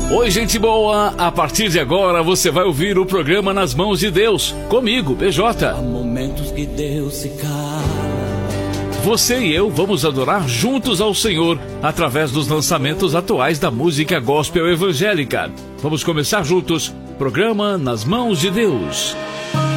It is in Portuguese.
Oi, gente boa! A partir de agora você vai ouvir o programa Nas Mãos de Deus, comigo, PJ. Há momentos que Deus se cala. Você e eu vamos adorar juntos ao Senhor através dos lançamentos atuais da música gospel evangélica. Vamos começar juntos, programa Nas Mãos de Deus.